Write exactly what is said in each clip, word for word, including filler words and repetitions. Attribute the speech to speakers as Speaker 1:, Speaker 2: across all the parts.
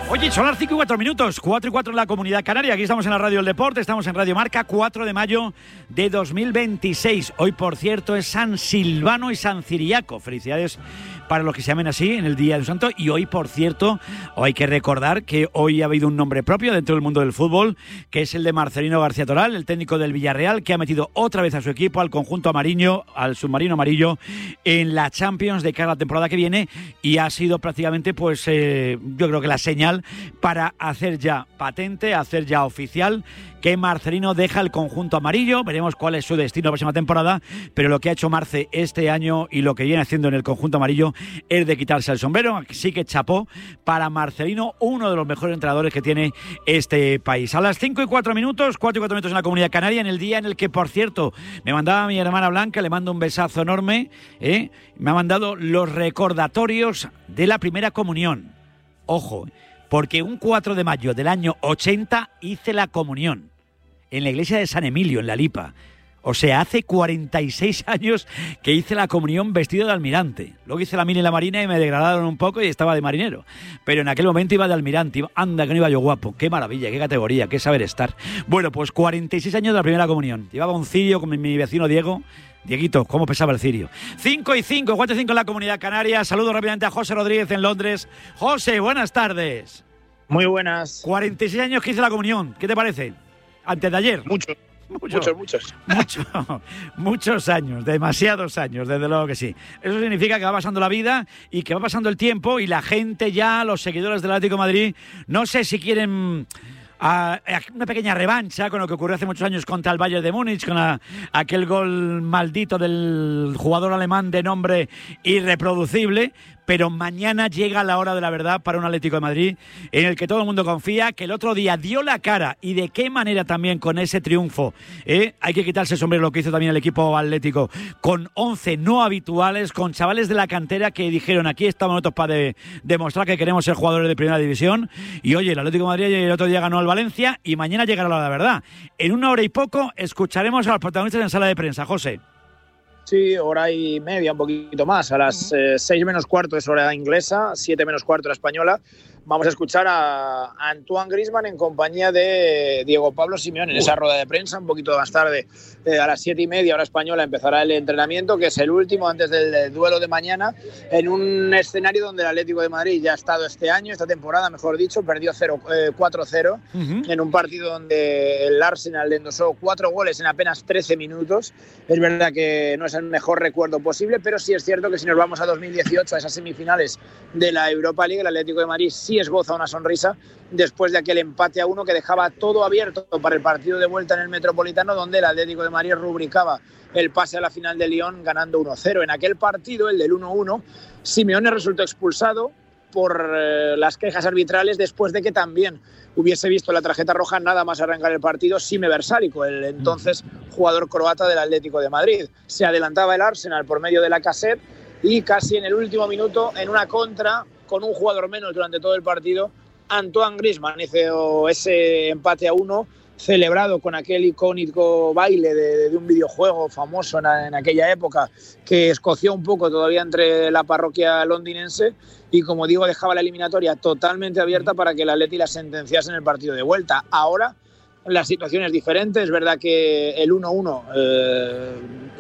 Speaker 1: Oye, son las cinco y cuatro minutos, cuatro y cuatro en la Comunidad Canaria. Aquí estamos en la Radio del Deporte, estamos en Radio Marca, cuatro de mayo de dos mil veintiséis. Hoy, por cierto, es San Silvano y San Ciriaco. Felicidades para los que se llamen así en el Día de un Santo. Y hoy, por cierto, hay que recordar que hoy ha habido un nombre propio dentro del mundo del fútbol, que es el de Marcelino García Toral, el técnico del Villarreal, que ha metido otra vez a su equipo, al conjunto amarillo, al submarino amarillo, en la Champions de cara a la temporada que viene, y ha sido prácticamente, pues, eh, yo creo que la señal para hacer ya patente, hacer ya oficial que Marcelino deja el conjunto amarillo. Veremos cuál es su destino la próxima temporada, pero lo que ha hecho Marce este año y lo que viene haciendo en el conjunto amarillo es de quitarse el sombrero. Así que chapó para Marcelino, uno de los mejores entrenadores que tiene este país. A las cinco y cuatro minutos, cuatro y cuatro minutos en la Comunidad Canaria, en el día en el que, por cierto, me mandaba mi hermana Blanca, le mando un besazo enorme, ¿eh? Me ha mandado los recordatorios de la primera comunión. Ojo, porque un cuatro de mayo del año ochenta hice la comunión en la iglesia de San Emilio, en La Lipa. O sea, hace cuarenta y seis años que hice la comunión vestido de almirante. Luego hice la mili y la marina y me degradaron un poco y estaba de marinero. Pero en aquel momento iba de almirante. Anda, que no iba yo guapo. Qué maravilla, qué categoría, qué saber estar. Bueno, pues cuarenta y seis años de la primera comunión. Llevaba un cirio con mi, mi vecino Diego. Dieguito, ¿cómo pesaba el cirio? cinco y cinco, cuatro y cinco en la Comunidad Canaria. Saludo rápidamente a José Rodríguez en Londres. José, buenas tardes.
Speaker 2: Muy buenas.
Speaker 1: cuarenta y seis años que hice la comunión. ¿Qué te parece? Antes de ayer.
Speaker 2: Muchos.
Speaker 1: Mucho,
Speaker 2: muchos, muchos.
Speaker 1: Mucho, muchos años, demasiados años, desde luego que sí. Eso significa que va pasando la vida y que va pasando el tiempo y la gente ya, los seguidores del Atlético de Madrid, no sé si quieren a, a una pequeña revancha con lo que ocurrió hace muchos años contra el Bayern de Múnich, con a, aquel gol maldito del jugador alemán de nombre irreproducible. Pero mañana llega la hora de la verdad para un Atlético de Madrid en el que todo el mundo confía, que el otro día dio la cara y de qué manera también con ese triunfo. ¿eh? Hay que quitarse el sombrero lo que hizo también el equipo atlético con once no habituales, con chavales de la cantera que dijeron aquí estamos nosotros para de, demostrar que queremos ser jugadores de primera división. Y oye, el Atlético de Madrid el otro día ganó al Valencia y mañana llegará la hora de la verdad. En una hora y poco escucharemos a los protagonistas en sala de prensa. José.
Speaker 2: Sí, hora y media, un poquito más. A las eh, seis menos cuarto es hora inglesa, siete menos cuarto la española. Vamos a escuchar a Antoine Griezmann en compañía de Diego Pablo Simeone en esa rueda de prensa. Un poquito más tarde, eh, a las siete y media hora española, empezará el entrenamiento, que es el último antes del duelo de mañana, en un escenario donde el Atlético de Madrid ya ha estado este año, esta temporada, mejor dicho, perdió cuatro cero uh-huh. en un partido donde el Arsenal le endosó cuatro goles en apenas trece minutos. Es verdad que no es el mejor recuerdo posible, pero sí es cierto que si nos vamos a dos mil dieciocho, a esas semifinales de la Europa League, el Atlético de Madrid sí esboza una sonrisa después de aquel empate a uno que dejaba todo abierto para el partido de vuelta en el Metropolitano, donde el Atlético de Madrid rubricaba el pase a la final de Lyon ganando uno cero. En aquel partido, el del uno uno, Simeone resultó expulsado por eh, las quejas arbitrales después de que también hubiese visto la tarjeta roja nada más arrancar el partido Sime Versálico, el entonces jugador croata del Atlético de Madrid. Se adelantaba el Arsenal por medio de Lacazette y casi en el último minuto, en una contra con un jugador menos durante todo el partido, Antoine Griezmann hizo ese empate a uno, celebrado con aquel icónico baile de, de un videojuego famoso en, en aquella época, que escoció un poco todavía entre la parroquia londinense y, como digo, dejaba la eliminatoria totalmente abierta para que el Atleti la sentenciase en el partido de vuelta. Ahora la situación es diferente, es verdad que el uno uno eh,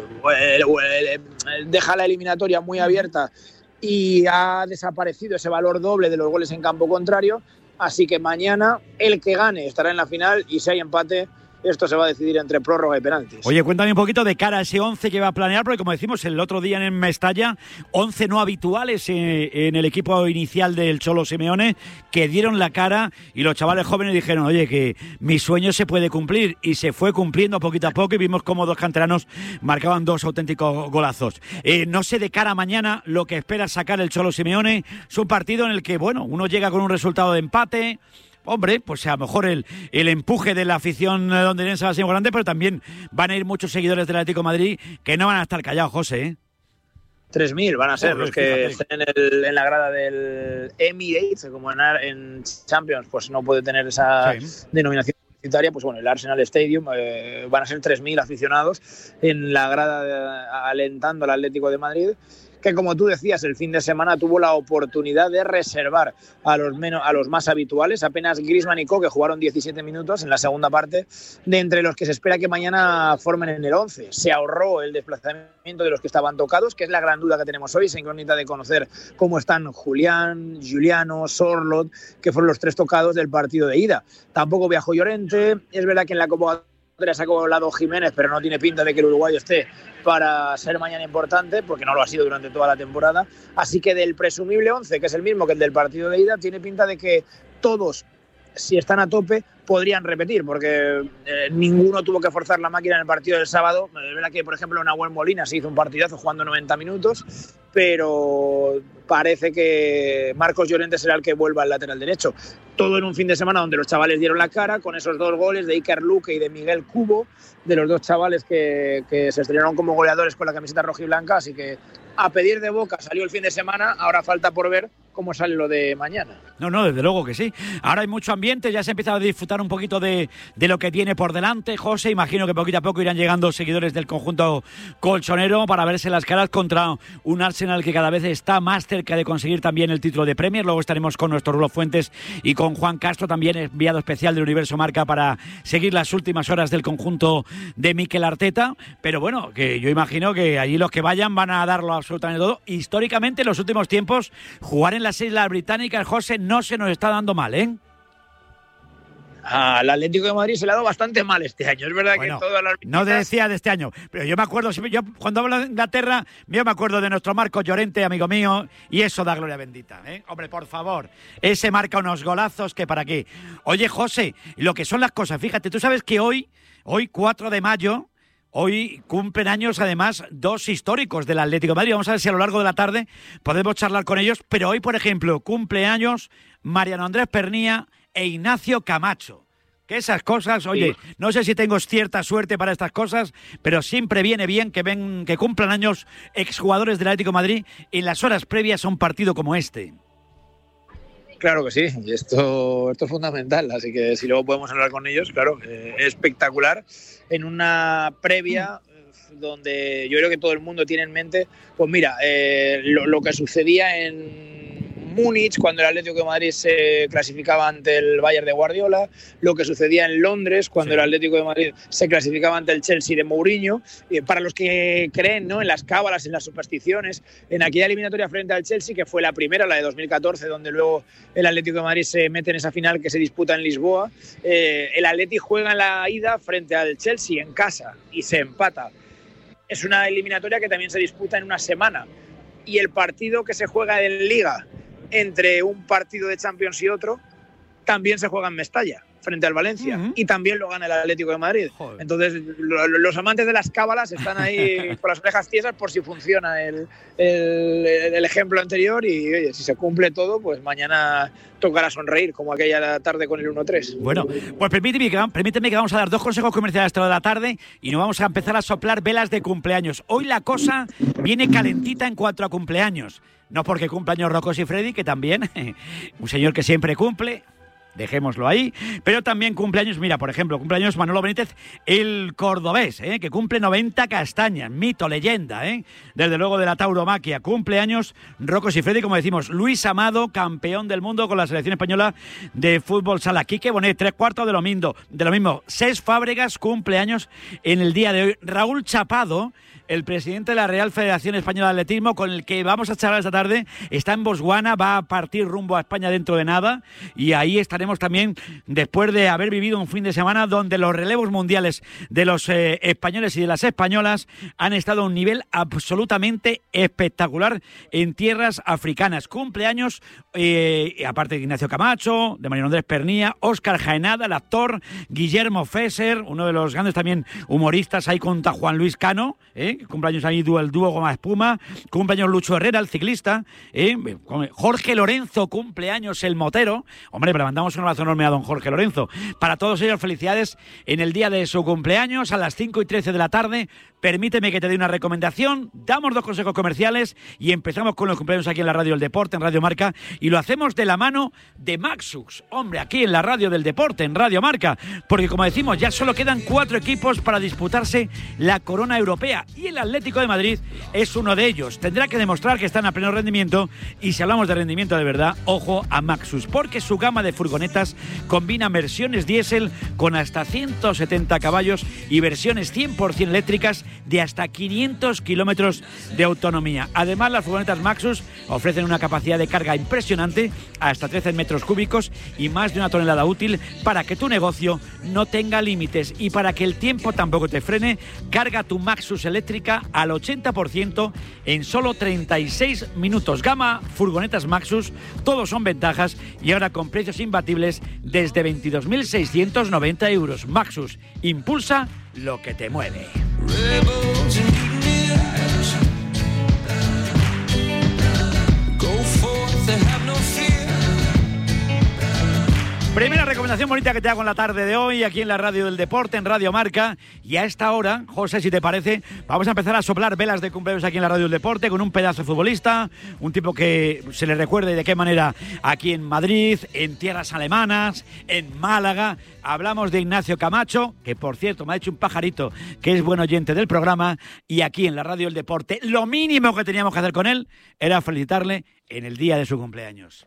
Speaker 2: deja la eliminatoria muy abierta y ha desaparecido ese valor doble de los goles en campo contrario, así que mañana el que gane estará en la final y si hay empate esto se va a decidir entre prórroga y penaltis.
Speaker 1: Oye, cuéntame un poquito de cara a ese once que va a planear, porque como decimos el otro día en Mestalla, once no habituales en, en el equipo inicial del Cholo Simeone, que dieron la cara y los chavales jóvenes dijeron, oye, que mi sueño se puede cumplir, y se fue cumpliendo poquito a poco y vimos cómo dos canteranos marcaban dos auténticos golazos. Eh, no sé de cara a mañana lo que espera sacar el Cholo Simeone. Es un partido en el que, bueno, uno llega con un resultado de empate. Hombre, pues a lo mejor el, el empuje de la afición londinense va a ser muy grande, pero también van a ir muchos seguidores del Atlético de Madrid que no van a estar callados, José, ¿eh?
Speaker 2: tres mil van a ser
Speaker 1: oh,
Speaker 2: los que estén en, el, en la grada del Emirates, como en, en Champions, pues no puede tener esa sí. denominación publicitaria. Pues bueno, el Arsenal Stadium eh, van a ser tres mil aficionados en la grada de, alentando al Atlético de Madrid, que, como tú decías, el fin de semana tuvo la oportunidad de reservar a los, menos, a los más habituales. Apenas Griezmann y Koke jugaron diecisiete minutos en la segunda parte, de entre los que se espera que mañana formen en el once. Se ahorró el desplazamiento de los que estaban tocados, que es la gran duda que tenemos hoy, esa incógnita de conocer cómo están Julián, Giuliano, Sorloth, que fueron los tres tocados del partido de ida. Tampoco viajó Llorente. Es verdad que en la convocatoria se ha colado Jiménez, pero no tiene pinta de que el uruguayo esté para ser mañana importante, porque no lo ha sido durante toda la temporada. Así que del presumible once, que es el mismo que el del partido de ida, tiene pinta de que todos, si están a tope, podrían repetir, porque eh, ninguno tuvo que forzar la máquina en el partido del sábado. Es verdad que, por ejemplo, Nahuel Molina se hizo un partidazo jugando noventa minutos, pero parece que Marcos Llorente será el que vuelva al lateral derecho. Todo en un fin de semana donde los chavales dieron la cara, con esos dos goles de Iker Luque y de Miguel Cubo, de los dos chavales que, que se estrenaron como goleadores con la camiseta rojiblanca. Así que a pedir de boca salió el fin de semana, ahora falta por ver cómo sale lo de mañana.
Speaker 1: No, no, desde luego que sí. Ahora hay mucho ambiente, ya se ha empezado a disfrutar un poquito de, de lo que tiene por delante, José. Imagino que poquito a poco irán llegando seguidores del conjunto colchonero para verse las caras contra un Arsenal que cada vez está más cerca de conseguir también el título de Premier. Luego estaremos con nuestro Rulo Fuentes y con Juan Castro, también enviado especial del Universo Marca, para seguir las últimas horas del conjunto de Mikel Arteta. Pero bueno, que yo imagino que allí los que vayan van a darlo absolutamente todo. Históricamente, en los últimos tiempos, jugar en las Islas Británicas, José, no se nos está dando mal, ¿eh?
Speaker 2: Al Atlético de Madrid se le ha dado bastante mal este año. Es verdad
Speaker 1: bueno,
Speaker 2: que todas las
Speaker 1: no te decía de este año, pero yo me acuerdo, yo cuando hablo de Inglaterra, yo me acuerdo de nuestro Marcos Llorente, amigo mío, y eso da gloria bendita, ¿eh? Hombre, por favor, ese marca unos golazos que para qué. Oye, José, lo que son las cosas, fíjate, tú sabes que hoy, hoy cuatro de mayo, hoy cumplen años, además, dos históricos del Atlético de Madrid. Vamos a ver si a lo largo de la tarde podemos charlar con ellos. Pero hoy, por ejemplo, cumple años Mariano Andrés Pernía e Ignacio Camacho. Que esas cosas, oye, sí. No sé si tengo cierta suerte para estas cosas, pero siempre viene bien que ven que cumplan años exjugadores del Atlético de Madrid en las horas previas a un partido como este.
Speaker 2: Claro que sí, y esto, esto es fundamental, así que si luego podemos hablar con ellos, claro, eh, espectacular, en una previa mm. donde yo creo que todo el mundo tiene en mente, pues mira, eh, lo, lo que sucedía en Múnich cuando el Atlético de Madrid se clasificaba ante el Bayern de Guardiola, lo que sucedía en Londres cuando sí. el Atlético de Madrid se clasificaba ante el Chelsea de Mourinho. Y para los que creen, ¿no?, en las cábalas, en las supersticiones, en aquella eliminatoria frente al Chelsea, que fue la primera, la de dos mil catorce, donde luego el Atlético de Madrid se mete en esa final que se disputa en Lisboa, eh, el Atlético juega en la ida frente al Chelsea en casa y se empata. Es una eliminatoria que también se disputa en una semana, y el partido que se juega en Liga entre un partido de Champions y otro también se juega en Mestalla frente al Valencia, uh-huh. y también lo gana el Atlético de Madrid. Joder. Entonces lo, los amantes de las cábalas están ahí con las orejas tiesas por si funciona el, el, el ejemplo anterior, y oye, si se cumple todo, pues mañana tocará sonreír como aquella tarde con el uno tres.
Speaker 1: Bueno, pues permíteme que, permíteme que vamos a dar dos consejos comerciales hasta de la tarde y nos vamos a empezar a soplar velas de cumpleaños. Hoy la cosa viene calentita en cuanto a cumpleaños. No porque cumpleaños Rocos y Freddy, que también, un señor que siempre cumple, dejémoslo ahí, pero también cumpleaños, mira, por ejemplo, cumpleaños Manolo Benítez, el cordobés, ¿eh? que cumple noventa castañas, mito, leyenda, ¿eh? desde luego de la tauromaquia. Cumpleaños Rocos y Freddy, como decimos, Luis Amado, campeón del mundo con la selección española de fútbol sala. Quique Bonet, tres cuartos de lo mismo, de lo mismo. Cés Fábregas, cumpleaños en el día de hoy. Raúl Chapado, el presidente de la Real Federación Española de Atletismo, con el que vamos a charlar esta tarde, está en Botswana, va a partir rumbo a España dentro de nada, y ahí estaremos también después de haber vivido un fin de semana donde los relevos mundiales de los eh, españoles y de las españolas han estado a un nivel absolutamente espectacular en tierras africanas. Cumpleaños, eh, aparte de Ignacio Camacho, de Mariano Andrés Pernía, Óscar Jaenada, el actor, Guillermo Fesser, uno de los grandes también humoristas, ahí contra Juan Luis Cano, ¿eh? Cumpleaños ahí el dúo Goma Espuma. Cumpleaños Lucho Herrera, el ciclista, ¿eh? Jorge Lorenzo, cumpleaños el motero. Hombre, le mandamos un abrazo enorme a don Jorge Lorenzo. Para todos ellos, felicidades en el día de su cumpleaños a las cinco y trece de la tarde. Permíteme que te dé una recomendación, damos dos consejos comerciales y empezamos con los cumpleaños aquí en la Radio del Deporte, en Radio Marca, y lo hacemos de la mano de Maxux, hombre, aquí en la Radio del Deporte, en Radio Marca, porque como decimos, ya solo quedan cuatro equipos para disputarse la corona europea, y el Atlético de Madrid es uno de ellos. Tendrá que demostrar que están a pleno rendimiento, y si hablamos de rendimiento de verdad, ojo a Maxus, porque su gama de furgonetas combina versiones diésel con hasta ciento setenta caballos y versiones cien por ciento eléctricas de hasta quinientos kilómetros de autonomía. Además, las furgonetas Maxus ofrecen una capacidad de carga impresionante, hasta trece metros cúbicos y más de una tonelada útil, para que tu negocio no tenga límites y para que el tiempo tampoco te frene. Carga tu Maxus eléctrica al ochenta por ciento en solo treinta y seis minutos. Gama furgonetas Maxus, todos son ventajas, y ahora con precios imbatibles desde veintidós mil seiscientos noventa euros. Maxus, impulsa lo que te mueve. Primera recomendación bonita que te hago en la tarde de hoy, aquí en la Radio del Deporte, en Radio Marca. Y a esta hora, José, si te parece, vamos a empezar a soplar velas de cumpleaños aquí en la Radio del Deporte con un pedazo de futbolista, un tipo que se le recuerde de qué manera aquí en Madrid, en tierras alemanas, en Málaga. Hablamos de Ignacio Camacho, que por cierto me ha hecho un pajarito que es buen oyente del programa, y aquí en la Radio del Deporte lo mínimo que teníamos que hacer con él era felicitarle en el día de su cumpleaños.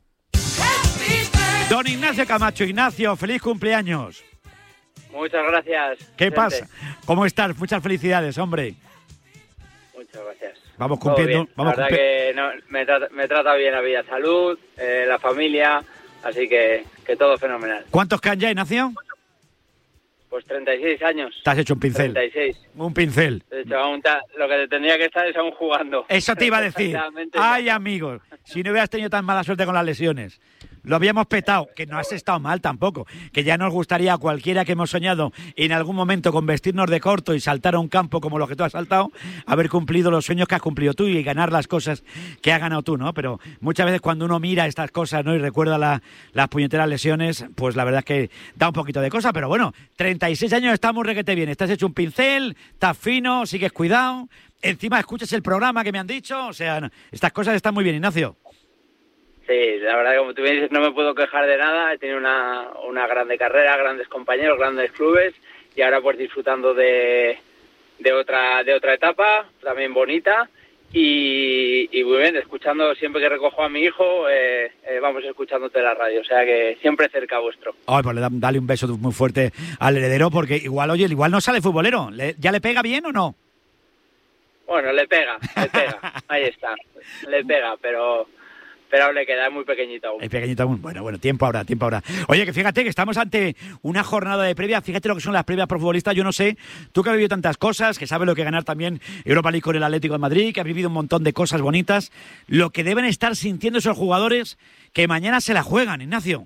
Speaker 1: Don Ignacio Camacho. Ignacio, feliz cumpleaños.
Speaker 3: Muchas gracias.
Speaker 1: ¿Qué
Speaker 3: gente.
Speaker 1: pasa? ¿Cómo estás? Muchas felicidades, hombre.
Speaker 3: Muchas gracias.
Speaker 1: Vamos cumpliendo. Vamos
Speaker 3: la verdad
Speaker 1: cumpli-
Speaker 3: que no, me, trata, me trata bien la vida, salud, eh, la familia, así que, que todo fenomenal.
Speaker 1: ¿Cuántos quedan ya, Ignacio?
Speaker 3: Pues treinta y seis años.
Speaker 1: Te has hecho un pincel.
Speaker 3: treinta y seis.
Speaker 1: Un pincel.
Speaker 3: De hecho, aún ta, lo que te tendría que estar es aún jugando.
Speaker 1: Eso te iba a decir. Ay, amigos, si no hubieras tenido tan mala suerte con las lesiones. Lo habíamos petado, que no has estado mal tampoco, que ya nos gustaría a cualquiera que hemos soñado en algún momento con vestirnos de corto y saltar a un campo como lo que tú has saltado, haber cumplido los sueños que has cumplido tú y ganar las cosas que has ganado tú, ¿no? Pero muchas veces cuando uno mira estas cosas, ¿no?, y recuerda la, las puñeteras lesiones, pues la verdad es que da un poquito de cosa, pero bueno, treinta y seis años estamos requete bien, estás hecho un pincel, estás fino, sigues cuidado, encima escuchas el programa que me han dicho, o sea, estas cosas están muy bien, Ignacio.
Speaker 3: Sí, la verdad que como tú me dices no me puedo quejar de nada, he tenido una, una grande carrera, grandes compañeros, grandes clubes, y ahora pues disfrutando de, de otra de otra etapa, también bonita, y, y muy bien, escuchando siempre que recojo a mi hijo, eh, eh, vamos escuchándote la radio, o sea que siempre cerca vuestro.
Speaker 1: Ay, pues le da, dale un beso muy fuerte al heredero, porque igual, oye, igual no sale futbolero, ¿Le, ¿ya le pega bien o no?
Speaker 3: Bueno, le pega, le pega, ahí está, le pega, pero... pero aún le queda, es muy pequeñito aún.
Speaker 1: Es pequeñito aún. Bueno, bueno, tiempo habrá, tiempo habrá. Oye, que fíjate que estamos ante una jornada de previa. Fíjate lo que son las previas pro futbolistas. Yo no sé, tú que has vivido tantas cosas, que sabes lo que ganar también Europa League con el Atlético de Madrid, que has vivido un montón de cosas bonitas, lo que deben estar sintiendo esos jugadores que mañana se la juegan, Ignacio.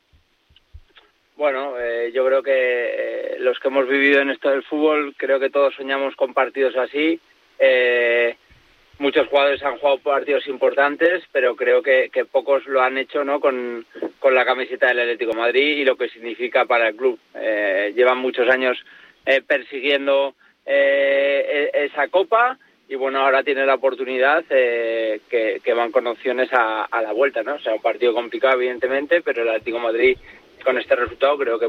Speaker 3: Bueno, eh, yo creo que eh, los que hemos vivido en esto del fútbol, creo que todos soñamos con partidos así. Eh, muchos jugadores han jugado partidos importantes, pero creo que, que pocos lo han hecho, ¿no?, con, con la camiseta del Atlético de Madrid y lo que significa para el club. Eh, llevan muchos años eh, persiguiendo eh, esa copa y bueno, ahora tienen la oportunidad eh, que, que van con opciones a, a la vuelta, ¿no? O sea, un partido complicado evidentemente, pero el Atlético de Madrid con este resultado creo que